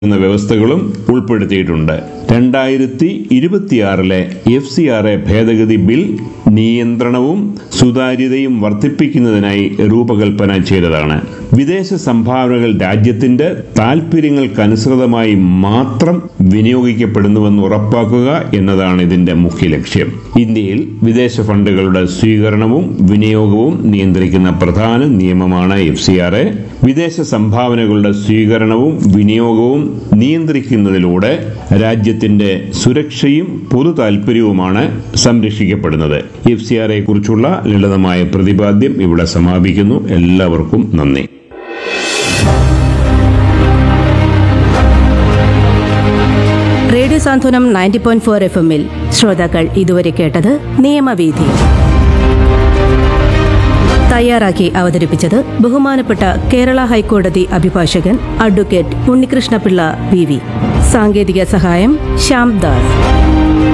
എന്ന വ്യവസ്ഥകളും ഉൾപ്പെടുത്തിയിട്ടുണ്ട്. 2026 FCRA ഭേദഗതി ബിൽ നിയന്ത്രണവും സുതാര്യതയും വർദ്ധിപ്പിക്കുന്നതിനായി രൂപകൽപ്പന ചെയ്തതാണ്. വിദേശ സംഭാവനകൾ രാജ്യത്തിന്റെ താൽപര്യങ്ങൾക്കനുസൃതമായി മാത്രം വിനിയോഗിക്കപ്പെടുന്നുവെന്ന് ഉറപ്പാക്കുക എന്നതാണ് ഇതിന്റെ മുഖ്യ ലക്ഷ്യം. ഇന്ത്യയിൽ വിദേശ ഫണ്ടുകളുടെ സ്വീകരണവും വിനിയോഗവും നിയന്ത്രിക്കുന്ന പ്രധാന നിയമമാണ് FCRA. വിദേശ സംഭാവനകളുടെ സ്വീകരണവും വിനിയോഗവും നിയന്ത്രിക്കുന്നതിലൂടെ രാജ്യത്തിന്റെ സുരക്ഷയും പൊതു താൽപര്യവുമാണ് സംരക്ഷിക്കപ്പെടുന്നത്. FCRA കുറിച്ചുള്ള ലളിതമായ പ്രതിപാദ്യം ഇവിടെ സമാപിക്കുന്നു. എല്ലാവർക്കും നന്ദി. റേഡിയോ സാന്ത്വനം 90.4 FM-ൽ ശ്രോതാക്കൾ ഇതുവരെ കേട്ടത് നിയമവീഥി. തയ്യാറാക്കി അവതരിപ്പിച്ചത് ബഹുമാനപ്പെട്ട കേരള ഹൈക്കോടതി അഭിഭാഷകൻ അഡ്വക്കേറ്റ് ഉണ്ണികൃഷ്ണപിള്ള PV. സാങ്കേതിക സഹായം ശ്യാം ദാസ്.